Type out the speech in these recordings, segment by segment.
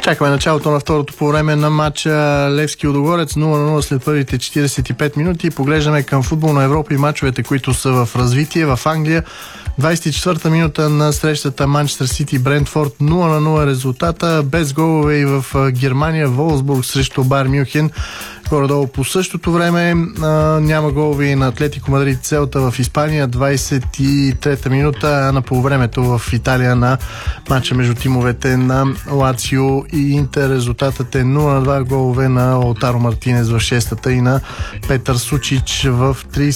Чакаме началото на второто по време на матча Левски Лудогорец 0-0 след първите 45 минути. Поглеждаме към футболна Европа и мачовете, които са в развитие. В Англия 24-та минута на срещата Манчестър Сити Брентфорд 0-0 резултата, без голове. И в Германия Волсбург срещу Байер Мюнхен горе-долу по същото време. Няма голове и на Атлетико Мадрид Целта в Испания 23-та минута, а на полувремето в Италия на матча между тимовете на Лацио и Интер резултатът е 0-2, голове на Лаутаро Мартинез в 6-та и на Петър Сучич в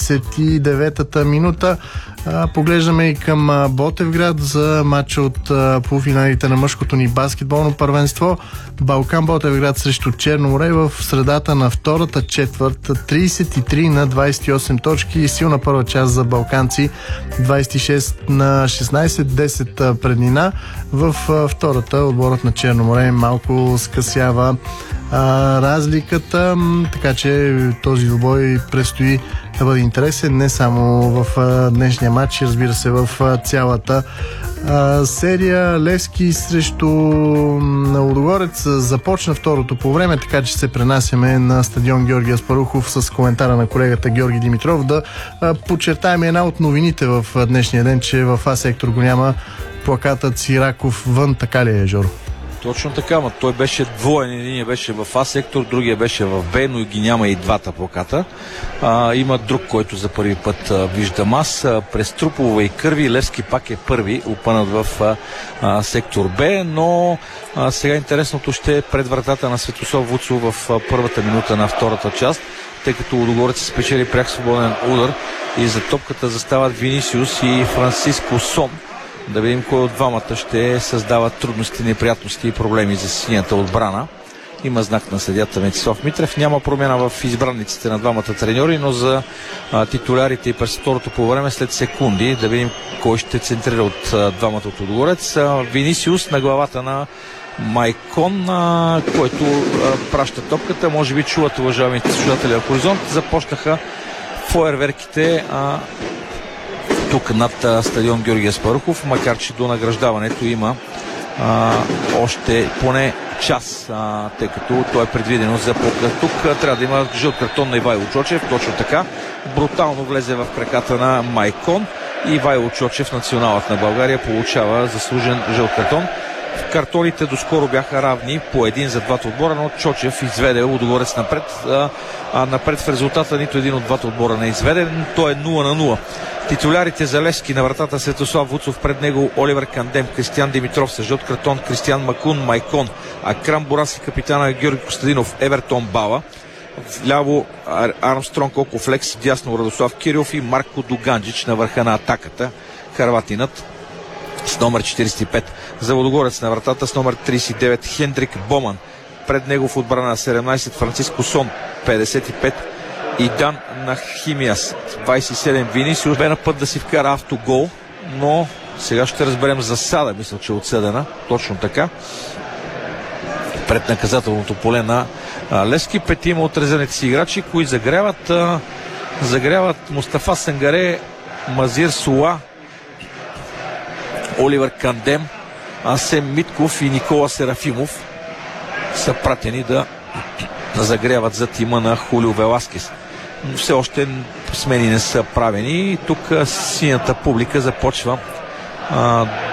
39-та минута. Поглеждаме и към Ботевград за матча от полуфиналите на мъжкото ни баскетболно първенство. Балкан Ботевград срещу Черно море в средата на втората четвърт, 33 на 28 точки и силна първа част за балканци, 26 на 16, 10 преднина. В втората отборът на Черно море малко скъсява разликата, така че този двубой предстои да бъде интересен не само в днешния матч, разбира се в цялата серия. Левски срещу Лудогорец започна второто по време, така че се пренасяме на стадион Георги Аспарухов с коментара на колегата Георги Димитров. Да подчертаем една от новините в днешния ден, че в А сектор го няма плакатът Сираков вън, така ли е, Жоро? Точно така, но той беше двоен. Един беше в А сектор, другия беше в Б, но ги няма и двата плаката. Има друг, който за първи път виждам аз. През трупове и кърви Левски пак е първи, опънат в сектор Б, но сега интересното ще е пред вратата на Светослав Вуцов в първата минута на втората част, тъй като Лудогорец спечели пряк свободен удар и за топката застават Винисиус и Франциско Сон. Да видим кой от двамата ще създава трудности, неприятности и проблеми за синята отбрана. Има знак на съдията Венцислав Митрев. Няма промяна в избранниците на двамата треньори, но за титулярите и през второто по време след секунди. Да видим кой ще центрира от двамата от Лудогорец. Винисиус на главата на Майкон, който праща топката. Може би чуват, уважаемите слушатели, на хоризонт. Започнаха фойерверките тук над стадион Георги Аспарухов, макар че до награждаването има още поне час, тъй като то е предвидено за показ. Тук трябва да има жълт картон на Ивайло Чочев, точно така. Брутално влезе в краката на Майкон и Ивайло Чочев, националът на България, получава заслужен жълт картон. Картоните доскоро бяха равни по един за двата отбора, но Чочев изведе Лудогорец напред. Напред в резултата нито един от двата отбора не изведе. То е 0-0. Титулярите за Левски на вратата Светослав Вуцов, пред него Оливер Кандем, Кристиян Димитров с жълт картон, Кристиян Макун, Майкон, Акрам Борас и капитана Георги Костадинов, Евертон Бала. Вляво Армстронг Окофлекс, дясно Радослав Кирилов и Марко Дуганджич на върха на атаката. Харватинът с номер 45. За Лудогорец на вратата с номер 39 Хендрик Боман. Пред него в отбрана 17 Франциско Сон, 55 и Дан Нахимиас, 27 Винисиус. Бе на път да си вкара автогол, но сега ще разберем засада, мисля, че е отсъдена. Точно така. Пред наказателното поле на Левски. Петима от резервните си играчи, които загряват Мустафа Сангаре, Мазир Суа, Оливер Кандем, Асем Митков и Никола Серафимов са пратени да загряват за тима на Хулио Веласкес. Но все още смени не са правени и тук синята публика започва